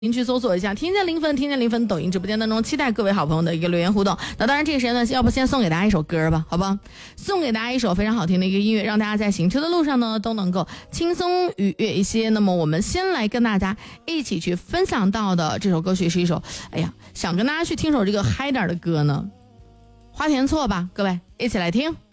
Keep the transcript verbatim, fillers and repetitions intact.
您去搜索一下听见零分听见零分抖音直播间当中，期待各位好朋友的一个留言互动。那当然这个时间呢，要不先送给大家一首歌吧，好不好？送给大家一首非常好听的一个音乐，让大家在行车的路上呢都能够轻松愉悦一些。那么我们先来跟大家一起去分享到的这首歌曲是一首，哎呀，想跟大家去听首这个嗨点的歌呢，花田错吧，各位一起来听。